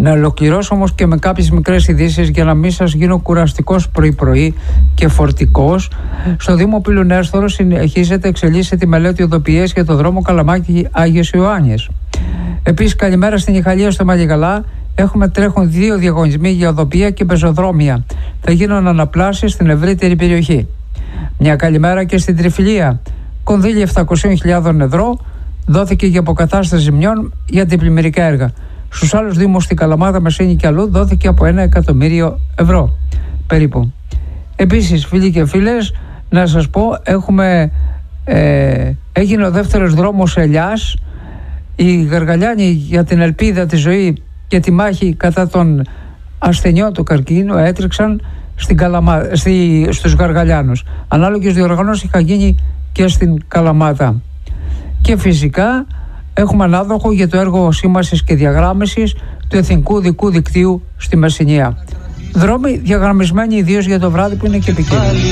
Να ολοκληρώσω όμως και με κάποιες μικρές ειδήσεις για να μην σας γίνω κουραστικός πρωί-πρωί και φορτικός. Στο Δήμο Πύλου Νέστορος εξελίσσεται η μελέτη οδοποιίας για το δρόμο Καλαμάκι-Άγιος Ιωάννης. Επίσης, καλημέρα στην Ιχαλία στο Μαλιγαλά. Τρέχουν 2 διαγωνισμοί για οδοποιία και πεζοδρόμια. Θα γίνουν αναπλάσεις στην ευρύτερη περιοχή. Μια καλημέρα και στην Τριφυλία. Κονδύλι 700.000 ευρώ δόθηκε για αποκατάσταση ζημιών για αντιπλημμυρικά έργα. Στους άλλους δήμους, στην Καλαμάτα, Μεσίνη και αλλού, δόθηκε από 1 εκατομμύριο ευρώ περίπου. Επίσης, φίλοι και φίλες, να σας πω, έγινε ο δεύτερος δρόμος Ελιάς. Οι Γαργαλιάνοι για την ελπίδα, τη ζωή και τη μάχη κατά των ασθενειών του καρκίνου έτρεξαν στους Γαργαλιάνους. Ανάλογες διοργανώσεις είχαν γίνει και στην Καλαμάτα. Και φυσικά έχουμε ανάδοχο για το έργο σήμασης και διαγράμμισης του Εθνικού Οδικού Δικτύου στη Μεσσηνία. Δρόμοι διαγραμμισμένοι ιδίως για το βράδυ που είναι και επικίνδυνοι.